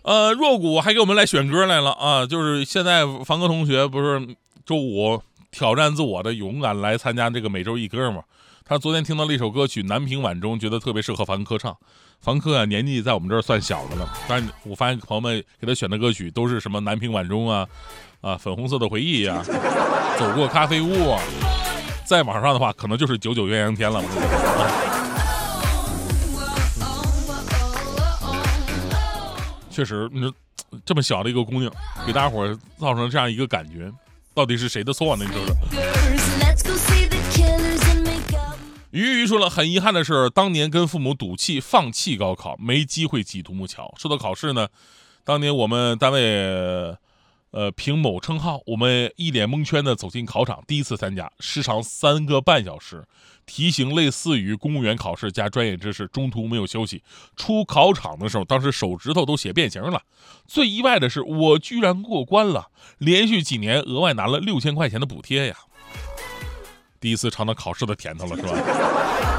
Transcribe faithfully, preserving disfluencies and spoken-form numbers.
呃，若谷还给我们来选歌来了啊，就是现在凡哥同学不是周五挑战自我的勇敢来参加这个每周一歌嘛？他昨天听到了一首歌曲《南屏晚钟》，觉得特别适合凡哥唱。凡哥啊，年纪在我们这儿算小的了，但是我发现朋友们给他选的歌曲都是什么《南屏晚钟》啊，啊，粉红色的回忆呀、啊，走过咖啡屋啊，在网上的话可能就是九九鸳鸯天了。确实，你说这么小的一个姑娘，给大家伙造成这样一个感觉，到底是谁的错呢？你说说。鱼鱼说了，很遗憾的是，当年跟父母赌气放弃高考，没机会挤独木桥。说到考试呢，当年我们单位呃评某称号，我们一脸蒙圈的走进考场，第一次参加，时长三个半小时，题型类似于公务员考试加专业知识，中途没有休息。出考场的时候，当时手指头都写变形了。最意外的是，我居然过关了，连续几年额外拿了六千块钱的补贴呀！第一次尝到考试的甜头了，是吧？